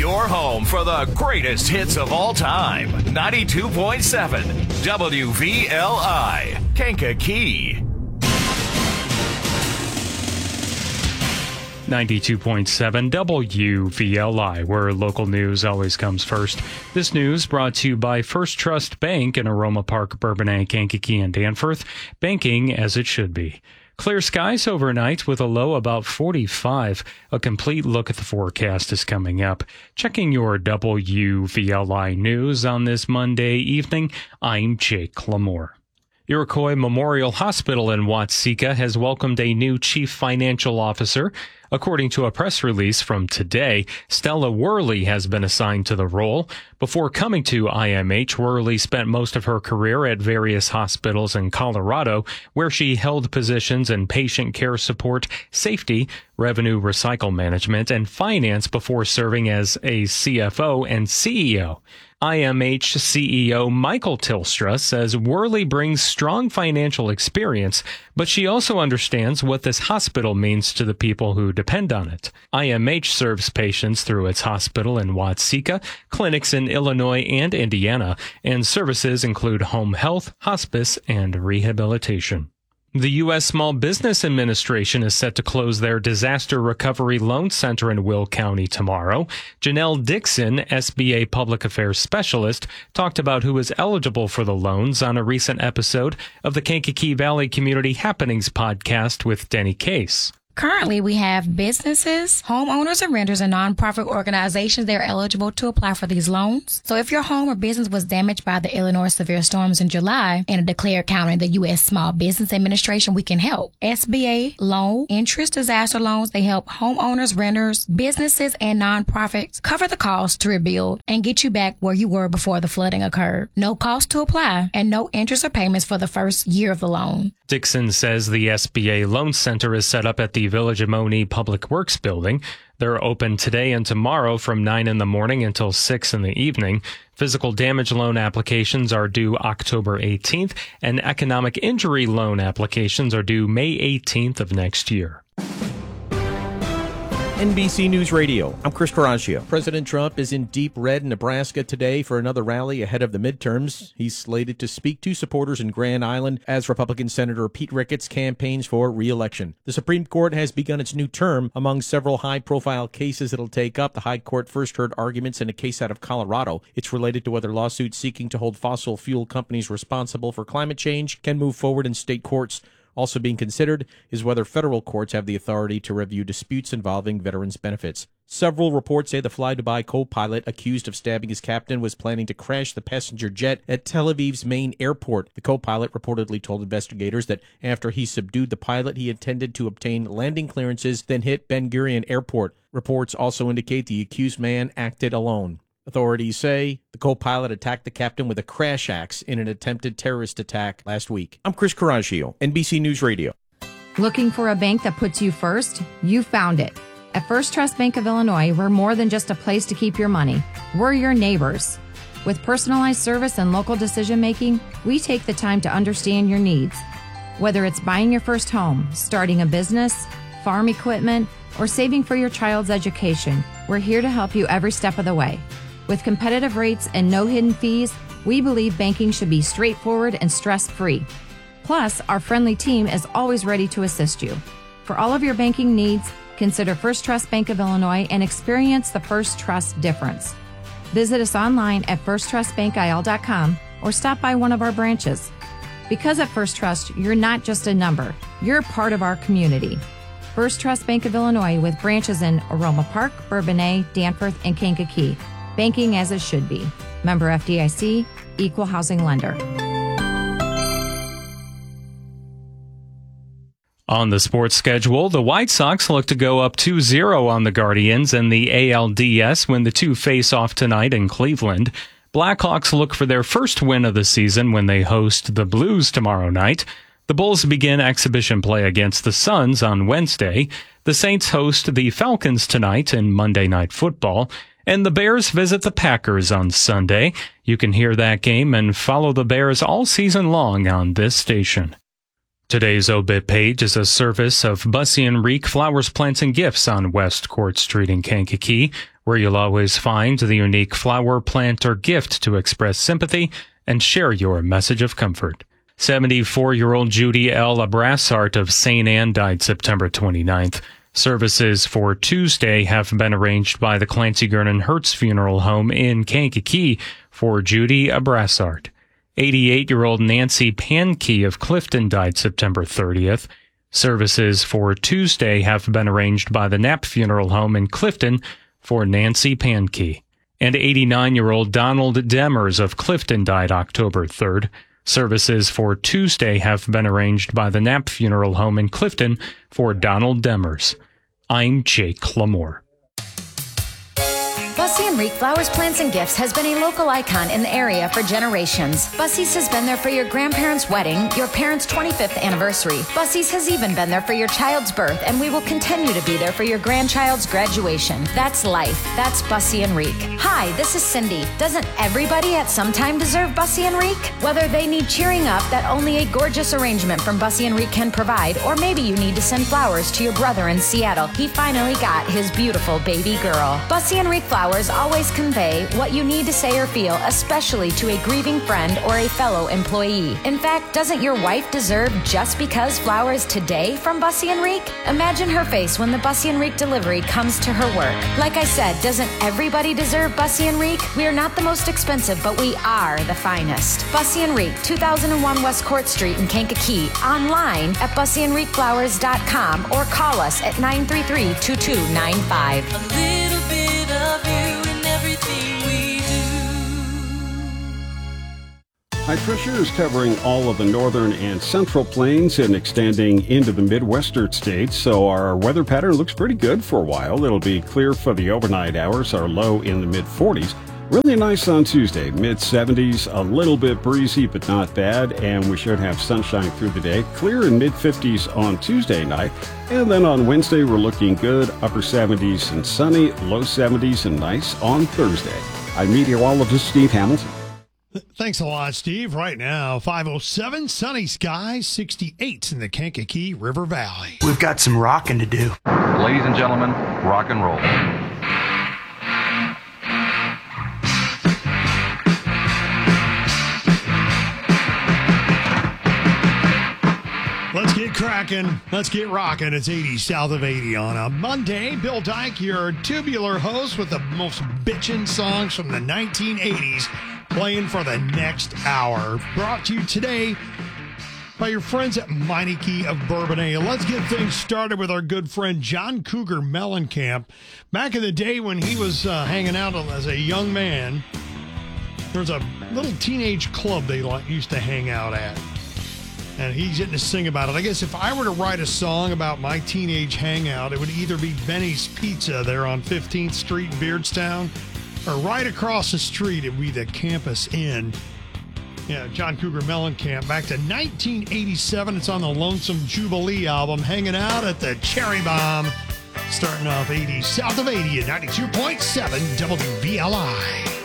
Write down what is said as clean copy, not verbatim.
Your home for the greatest hits of all time. 92.7 WVLI, Kankakee. 92.7 WVLI, where local news always comes first. This news brought to you by First Trust Bank in Aroma Park, Bourbonnais, Kankakee, and Danforth. Banking as it should be. Clear skies overnight with a low about 45. A complete look at the forecast is coming up. Checking your WVLI news on this Monday evening, I'm Jake Lamore. Iroquois Memorial Hospital in Watseka has welcomed a new chief financial officer. According to a press release from today, Stella Worley has been assigned to the role. Before coming to IMH, Worley spent most of her career at various hospitals in Colorado, where she held positions in patient care support, safety, revenue recycle management, and finance before serving as a CFO and CEO. IMH CEO Michael Tilstra says Worley brings strong financial experience, but she also understands what this hospital means to the people who depend on it. IMH serves patients through its hospital in Watseka, clinics in Illinois and Indiana, and services include home health, hospice, and rehabilitation. The U.S. Small Business Administration is set to close their Disaster Recovery Loan Center in Will County tomorrow. Janelle Dixon, SBA Public Affairs Specialist, talked about who is eligible for the loans on a recent episode of the Kankakee Valley Community Happenings podcast with Denny Case. Currently, we have businesses, homeowners and renters, and nonprofit organizations that are eligible to apply for these loans. So if your home or business was damaged by the Illinois severe storms in July and a declared county in the U.S. Small Business Administration, we can help. SBA low interest disaster loans, they help homeowners, renters, businesses, and nonprofits cover the cost to rebuild and get you back where you were before the flooding occurred. No cost to apply and no interest or payments for the first year of the loan. Dixon says the SBA Loan Center is set up at the Village of Monee Public Works Building. They're open today and tomorrow from 9 in the morning until 6 in the evening. Physical damage loan applications are due October 18th, and economic injury loan applications are due May 18th of next year. NBC News Radio, I'm Chris Coraggio. President Trump is in deep red in Nebraska today for another rally ahead of the midterms. He's slated to speak to supporters in Grand Island as Republican Senator Pete Ricketts campaigns for re-election. The Supreme Court has begun its new term. Among several high-profile cases it'll take up, the High Court first heard arguments in a case out of Colorado. It's related to whether lawsuits seeking to hold fossil fuel companies responsible for climate change can move forward in state courts. Also being considered is whether federal courts have the authority to review disputes involving veterans' benefits. Several reports say the Fly Dubai co-pilot accused of stabbing his captain was planning to crash the passenger jet at Tel Aviv's main airport. The co-pilot reportedly told investigators that after he subdued the pilot, he intended to obtain landing clearances, then hit Ben Gurion Airport. Reports also indicate the accused man acted alone. Authorities say the co-pilot attacked the captain with a crash axe in an attempted terrorist attack last week. I'm Chris Coraggio, NBC News Radio. Looking for a bank that puts you first? You found it. At First Trust Bank of Illinois, we're more than just a place to keep your money. We're your neighbors. With personalized service and local decision-making, we take the time to understand your needs. Whether it's buying your first home, starting a business, farm equipment, or saving for your child's education, we're here to help you every step of the way. With competitive rates and no hidden fees, we believe banking should be straightforward and stress-free. Plus, our friendly team is always ready to assist you. For all of your banking needs, consider First Trust Bank of Illinois and experience the First Trust difference. Visit us online at firsttrustbankil.com or stop by one of our branches. Because at First Trust, you're not just a number, you're part of our community. First Trust Bank of Illinois with branches in Aroma Park, Bourbonnais, Danforth, and Kankakee. Banking as it should be. Member FDIC, Equal Housing Lender. On the sports schedule, the White Sox look to go up 2-0 on the Guardians in the ALDS when the two face off tonight in Cleveland. Blackhawks look for their first win of the season when they host the Blues tomorrow night. The Bulls begin exhibition play against the Suns on Wednesday. The Saints host the Falcons tonight in Monday Night Football. And the Bears visit the Packers on Sunday. You can hear that game and follow the Bears all season long on this station. Today's obit page is a service of Bussy and Reek Flowers, Plants, and Gifts on West Court Street in Kankakee, where you'll always find the unique flower, plant, or gift to express sympathy and share your message of comfort. 74-year-old Judy L. Abrassart of St. Anne died September 29th. Services for Tuesday have been arranged by the Clancy Gernon Hertz Funeral Home in Kankakee for Judy Abrassart. 88-year-old Nancy Pankey of Clifton died September 30th. Services for Tuesday have been arranged by the Knapp Funeral Home in Clifton for Nancy Pankey. And 89-year-old Donald Demers of Clifton died October 3rd. Services for Tuesday have been arranged by the Knapp Funeral Home in Clifton for Donald Demers. I'm Jake Lamore. Bussy and Reek Flowers, Plants, and Gifts has been a local icon in the area for generations. Bussy's has been there for your grandparents' wedding, your parents' 25th anniversary. Bussy's has even been there for your child's birth, and we will continue to be there for your grandchild's graduation. That's life. That's Bussy and Reek. Hi, this is Cindy. Doesn't everybody at some time deserve Bussy and Reek? Whether they need cheering up that only a gorgeous arrangement from Bussy and Reek can provide, or maybe you need to send flowers to your brother in Seattle. He finally got his beautiful baby girl. Bussy and Reek Flowers always convey what you need to say or feel, especially to a grieving friend or a fellow employee. In fact, doesn't your wife deserve just because flowers today from Bussy and Reek? Imagine her face when the Bussy and Reek delivery comes to her work. Like I said, doesn't everybody deserve Bussy and Reek? We are not the most expensive, but we are the finest. Bussy and Reek, 2001 West Court Street in Kankakee. Online at bussyandreekflowers.com or call us at 933-2295. A little bit of you in everything we do. High pressure is covering all of the northern and central plains and extending into the Midwestern states, so our weather pattern looks pretty good for a while. It'll be clear for the overnight hours, our low in the mid-40s. Really nice on Tuesday, mid-70s, a little bit breezy but not bad, and we should have sunshine through the day. Clear in mid-50s on Tuesday night, and then on Wednesday we're looking good, upper 70s and sunny, low 70s and nice on Thursday. I'm meteorologist Steve Hamilton. Thanks a lot, Steve. Right now, 507, sunny skies, 68 in the Kankakee River Valley. We've got some rocking to do. Ladies and gentlemen, rock and roll. Let's get cracking. Let's get rocking. It's 80 south of 80 on a Monday. Bill Dyke, your tubular host with the most bitchin' songs from the 1980s, playing for the next hour. Brought to you today by your friends at Meineke of Bourbonnais. Let's get things started with our good friend John Cougar Mellencamp. Back in the day when he was hanging out as a young man, there was a little teenage club they used to hang out at. And he's getting to sing about it. I guess if I were to write a song about my teenage hangout, it would either be Benny's Pizza there on 15th Street in Beardstown, or right across the street, it would be the Campus Inn. Yeah, John Cougar Mellencamp. Back to 1987. It's on the Lonesome Jubilee album, hanging out at the Cherry Bomb. Starting off 80, south of 80 at 92.7 WVLI.